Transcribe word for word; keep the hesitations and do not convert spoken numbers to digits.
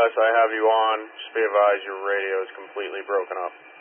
Wes, I have you on. Just be advised your radio is completely broken up.